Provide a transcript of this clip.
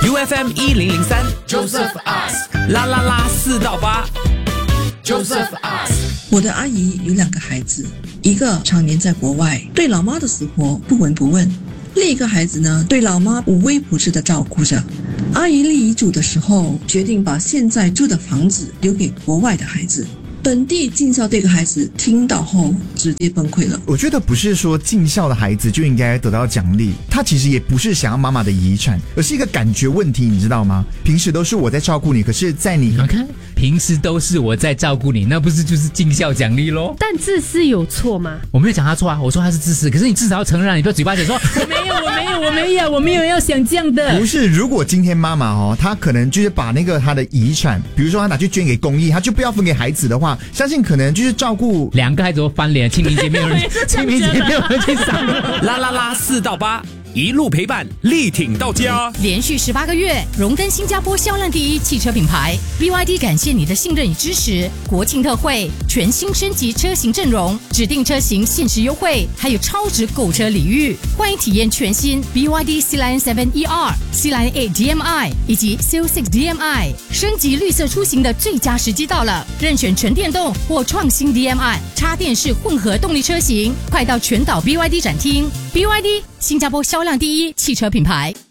UFM 1003 Joseph Ask 啦啦啦4到8 Joseph Ask。 我的阿姨有2个孩子，一个常年在国外，对老妈的死活不闻不问，另一个孩子呢，对老妈无微不至的照顾着。阿姨立遗嘱的时候，决定把现在住的房子留给国外的孩子。本地尽孝这个孩子听到后直接崩溃了。 我觉得不是说尽孝的孩子就应该得到奖励，他其实也不是想要妈妈的遗产，而是一个感觉问题，你知道吗？平时都是我在照顾你，可是在你看，平时都是我在照顾你，那不是就是尽孝奖励咯？ 但自私有错吗？ 我没有讲他错啊，我说他是自私，可是你至少要承认，你不要嘴巴讲说我没有要想这样的。 不是，如果今天妈妈她可能就是把那个她的遗产，比如说她拿去捐给公益，她就不要分给孩子的话，相信可能就是照顾 2个孩子都翻脸，清明节没有人去赏。 啦啦啦4到8，一路陪伴，力挺到家。 连续18个月，荣登新加坡销量第1汽车品牌。BYD 感谢你的信任与支持。国庆特惠，全新升级车型阵容，指定车型限时优惠，还有超值购车礼遇。欢迎体验全新 BYD Sealion 7 ER、Sealion 8 DMI 以及 Seal 6 DMI。升级绿色出行的最佳时机到了，任选纯电动或创新 DMI、插电式混合动力车型，快到全岛 BYD 展厅。BYD 新加坡销量第1汽车品牌。